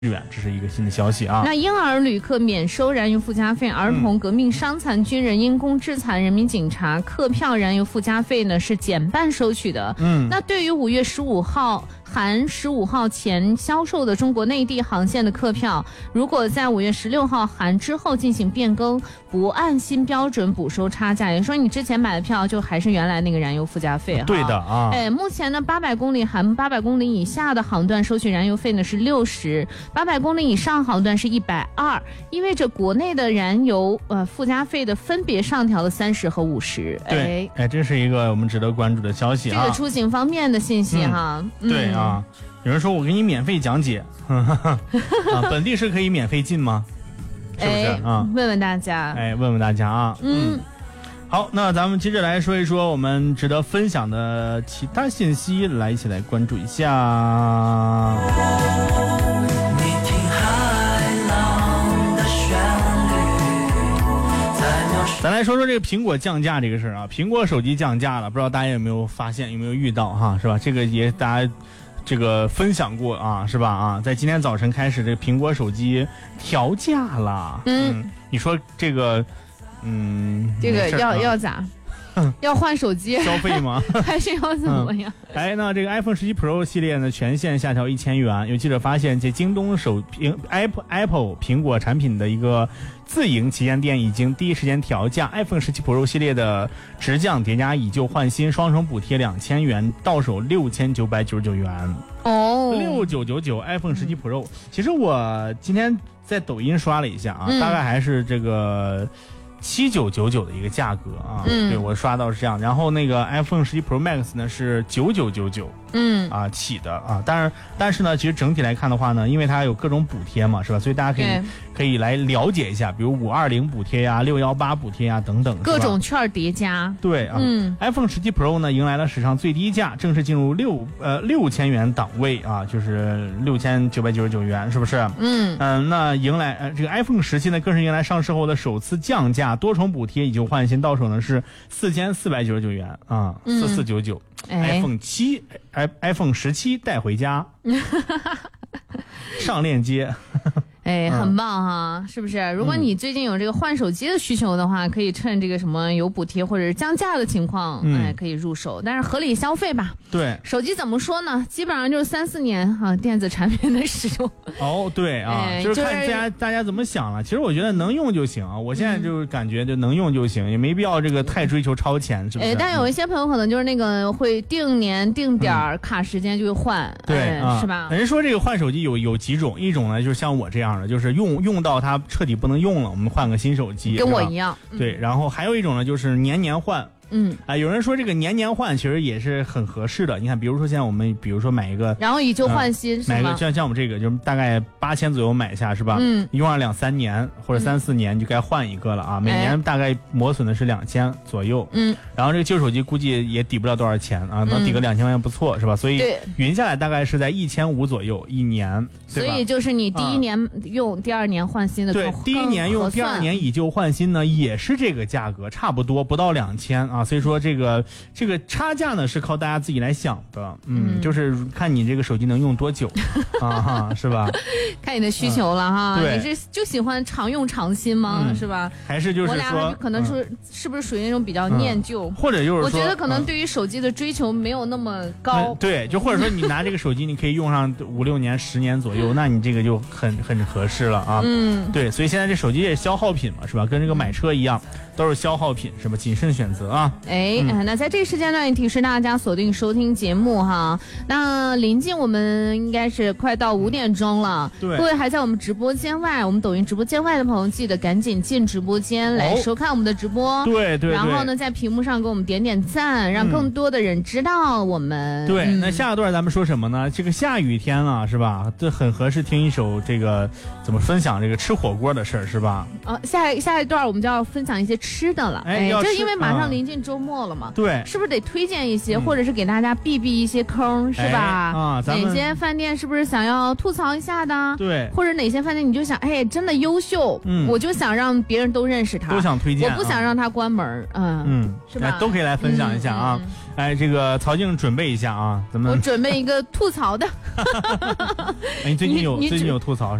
元，这是一个新的消息啊。 那婴儿旅客免收燃油附加费，儿童、革命、伤残军人、因公致残人民警察客票燃油附加费呢是减半收取的。那对于5月15号含15号前销售的中国内地航线的客票，如果在5月16号含之后进行变更，不按新标准补收差价，也就是说你之前买的票就还是原来那个燃油附加费哈。 对的啊。 目前呢800公里含800公里以下的航段收取燃油费呢是60，800公里以上航段是120，意味着国内的燃油附加费的分别上调了30和50。 对，这是一个我们值得关注的消息啊。 这个出行方面的信息哈。 对啊，有人说我给你免费讲解，本地是可以免费进吗？是不是啊？ 问问大家， 问问大家啊。好，那咱们接着来说一说我们值得分享的其他信息，一起来关注一下。咱来说说这个苹果降价这个事儿啊，苹果手机降价了，不知道大家有没有发现，有没有遇到哈，是吧？这个也大家这个分享过啊，是吧？啊，在今天早晨开始，这个苹果手机调价了。你说这个， 这个要咋？要换手机消费吗？ 还是要怎么样？ 那这个 iPhone 17 Pro 系列呢，全线下调1000元。有记者发现，这京东Apple 苹果产品的一个自营旗舰店已经第一时间调价。iPhone 17 Pro 系列的直降叠加以旧换新，双重补贴2000元，到手6999元。6999 iPhone 17 Pro。其实我今天在抖音刷了一下啊，大概还是这个7999的一个价格啊。对，我刷到是这样。然后那个 iPhone 17 Pro Max 呢是9999起的啊。但是呢，其实整体来看的话呢，因为它有各种补贴嘛，是吧？所以大家可以来了解一下，比如520补贴呀、618补贴呀等等， 各种券叠加。 对啊。iPhone 17 Pro 呢迎来了史上最低价，正式进入6000元档位啊，就是6999元，是不是？那迎来这个 iPhone 17呢更是迎来上市后的首次降价，多重补贴以旧换新，到手呢是4499元啊，4499。iPhone 17带回家，上链接。 很棒哈，是不是？如果你最近有这个换手机的需求的话，可以趁这个什么有补贴或者是降价的情况，可以入手，但是合理消费吧。 对， 手机怎么说呢？基本上就是3-4年电子产品的使用。 对啊，就是看大家怎么想了。其实我觉得能用就行啊，我现在就是感觉就能用就行，也没必要这个太追求超前，是不是？ 但有一些朋友可能就是那个会定年定点卡时间就会换， 对， 是吧？ 人说这个换手机有几种，一种呢就是像我这样的，就是用到它彻底不能用了，我们换个新手机， 跟我一样。 对，然后还有一种呢就是年换。有人说这个年换其实也是很合适的。你看，比如说现在我们买一个， 然后以旧换新， 买个像我们这个，就是大概8000左右买下，是吧？用上2-3年或者3-4年就该换一个了啊。每年大概磨损的是2000左右。然后这个旧手机估计也抵不了多少钱啊，能抵个2000块钱不错，是吧？所以匀下来大概是在1500左右一年。 所以就是你第一年用，第2年换新的。 对，第1年用，第2年以旧换新呢，也是这个价格，差不多不到2000啊。所以说这个差价呢是靠大家自己来想的。就是看你这个手机能用多久啊，是吧？ 看你的需求了哈。 对， 你是就喜欢常用常新吗？是吧？ 还是就是说，我俩可能是不是属于那种比较念旧， 或者就是说， 我觉得可能对于手机的追求没有那么高。 对，就或者说你拿这个手机，你可以用上5-6年、10年左右，那你这个就很合适了啊。对，所以现在这手机也是消耗品嘛，是吧？跟这个买车一样，都是消耗品，是吧？谨慎选择啊。 那在这个时间段也提示大家锁定收听节目哈。那临近我们应该是快到5点钟了， 对， 各位还在我们直播间外，我们抖音直播间外的朋友记得赶紧进直播间来收看我们的直播。 对， 然后呢，在屏幕上给我们点赞，让更多的人知道我们。 对，那下一段咱们说什么呢？这个下雨天了，是吧？这很合适听一首这个怎么分享这个吃火锅的事儿，是吧？ 下一段我们就要分享一些吃的了。就因为马上临近周末了嘛。 对， 是不是得推荐一些，或者是给大家避一些坑，是吧？哪些饭店是不是想要吐槽一下的？ 对， 或者哪些饭店你就想，真的优秀，我就想让别人都认识他， 都想推荐， 我不想让他关门，是吧？ 都可以来分享一下啊。 哎，这个曹静准备一下啊，咱们我准备一个吐槽的。 哎，你最近有吐槽